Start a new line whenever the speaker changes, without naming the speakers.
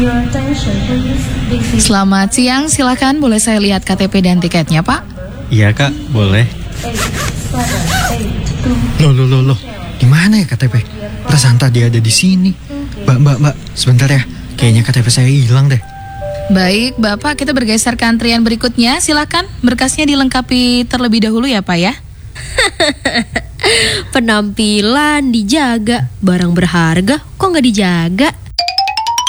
Selamat siang, silakan boleh saya lihat KTP dan tiketnya, Pak?
Iya Kak, boleh. Loh. Gimana ya KTP? Perasaan tadi ada di sini. Mbak, sebentar ya. Kayaknya KTP saya hilang deh.
Baik, Bapak, kita bergeser ke antrian berikutnya. Silakan, berkasnya dilengkapi terlebih dahulu ya, Pak ya.
Penampilan dijaga, barang berharga kok nggak dijaga?